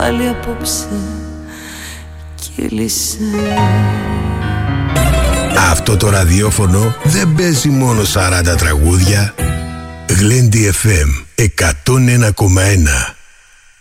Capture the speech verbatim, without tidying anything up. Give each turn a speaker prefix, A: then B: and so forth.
A: πάλι απόψε κύλησε.
B: Αυτό το ραδιόφωνο δεν παίζει μόνο σαράντα τραγούδια. Γλέντι εφ εμ εκατόν ένα κόμμα ένα.